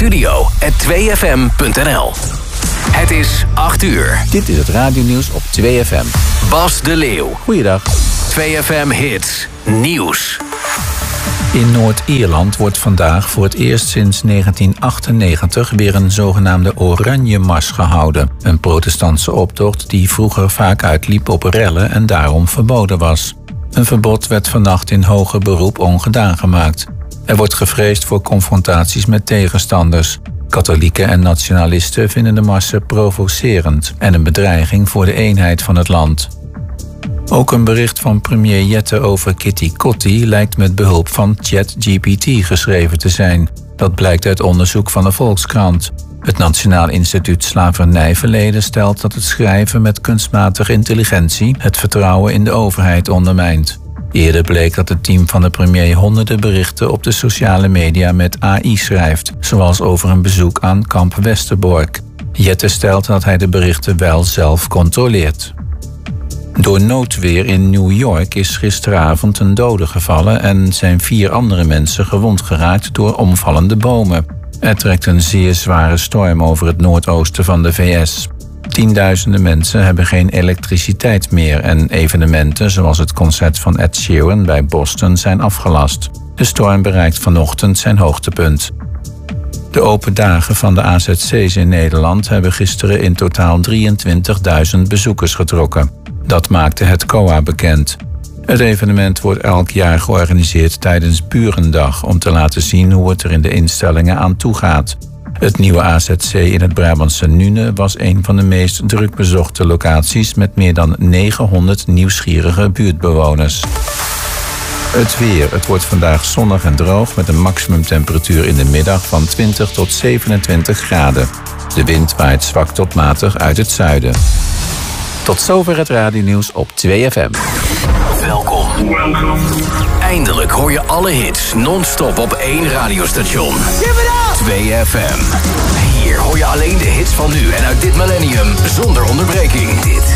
studio@2fm.nl. Het is 8 uur. Dit is het radionieuws op 2FM. Bas de Leeuw. Goeiedag. 2FM Hits Nieuws. In Noord-Ierland wordt vandaag voor het eerst sinds 1998 weer een zogenaamde Oranje Mars gehouden. Een protestantse optocht die vroeger vaak uitliep op rellen en daarom verboden was. Een verbod werd vannacht in hoger beroep ongedaan gemaakt. Er wordt gevreesd voor confrontaties met tegenstanders. Katholieken en nationalisten vinden de marsen provocerend en een bedreiging voor de eenheid van het land. Ook een bericht van premier Jette over Kitty Kotti lijkt met behulp van ChatGPT geschreven te zijn. Dat blijkt uit onderzoek van de Volkskrant. Het Nationaal Instituut Slavernijverleden stelt dat het schrijven met kunstmatige intelligentie het vertrouwen in de overheid ondermijnt. Eerder bleek dat het team van de premier honderden berichten op de sociale media met AI schrijft, zoals over een bezoek aan kamp Westerbork. Jette stelt dat hij de berichten wel zelf controleert. Door noodweer in New York is gisteravond een dode gevallen en zijn 4 andere mensen gewond geraakt door omvallende bomen. Er trekt een zeer zware storm over het noordoosten van de VS. Tienduizenden mensen hebben geen elektriciteit meer en evenementen zoals het concert van Ed Sheeran bij Boston zijn afgelast. De storm bereikt vanochtend zijn hoogtepunt. De open dagen van de AZC's in Nederland hebben gisteren in totaal 23.000 bezoekers getrokken. Dat maakte het COA bekend. Het evenement wordt elk jaar georganiseerd tijdens Burendag om te laten zien hoe het er in de instellingen aan toe gaat. Het nieuwe AZC in het Brabantse Nune was een van de meest druk bezochte locaties met meer dan 900 nieuwsgierige buurtbewoners. Het weer. Het wordt vandaag zonnig en droog met een maximumtemperatuur in de middag van 20 tot 27 graden. De wind waait zwak tot matig uit het zuiden. Tot zover het radionieuws op 2FM. Welkom. Eindelijk hoor je alle hits non-stop op 1 radiostation. 2FM. Hier hoor je alleen de hits van nu en uit dit millennium zonder onderbreking. Dit